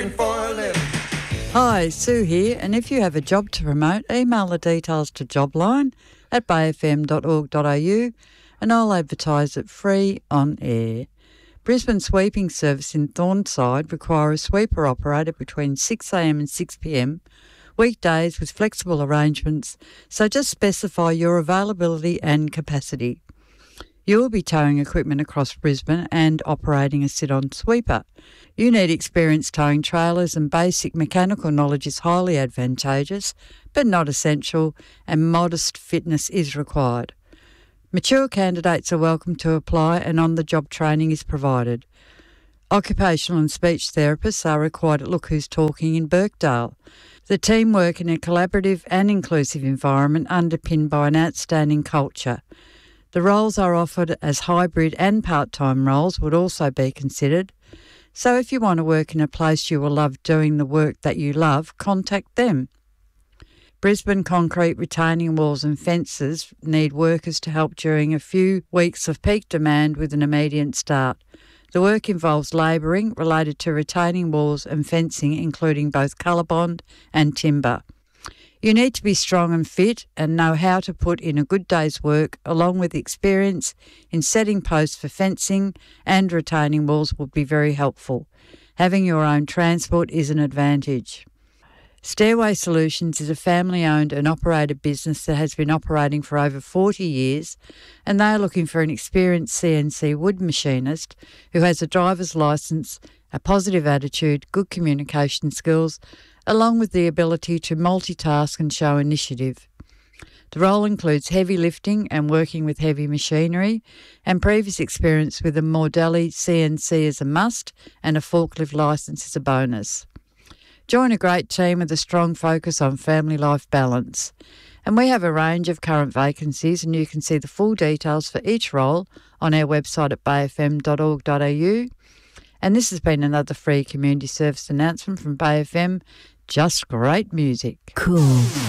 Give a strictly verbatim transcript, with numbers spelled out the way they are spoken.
working for a living. Hi, Sue here, and if you have a job to promote, email the details to jobline at bay f m dot org dot a u and I'll advertise it free on air. Brisbane Sweeping Service in Thornside require a sweeper operator between six a m and six p m, weekdays with flexible arrangements, so just specify your availability and capacity. You will be towing equipment across Brisbane and operating a sit-on sweeper. You need experience towing trailers, and basic mechanical knowledge is highly advantageous but not essential, and modest fitness is required. Mature candidates are welcome to apply, and on-the-job training is provided. Occupational and speech therapists are required at Look Who's Talking in Birkdale. The team work in a collaborative and inclusive environment underpinned by an outstanding culture. The roles are offered as hybrid and part-time roles would also be considered. So if you want to work in a place you will love doing the work that you love, contact them. Brisbane Concrete Retaining Walls and Fences need workers to help during a few weeks of peak demand with an immediate start. The work involves labouring related to retaining walls and fencing, including both colorbond and timber. You need to be strong and fit and know how to put in a good day's work, along with experience in setting posts for fencing and retaining walls would be very helpful. Having your own transport is an advantage. Stairway Solutions is a family-owned and operated business that has been operating for over forty years, and they are looking for an experienced C N C wood machinist who has a driver's licence, a positive attitude, good communication skills, along with the ability to multitask and show initiative. The role includes heavy lifting and working with heavy machinery, and previous experience with a Mordelli C N C is a must, and a forklift licence is a bonus. Join a great team with a strong focus on family life balance. And we have a range of current vacancies, and you can see the full details for each role on our website at bay f m dot org dot a u. And this has been another free community service announcement from Bay F M. Just great music. Cool.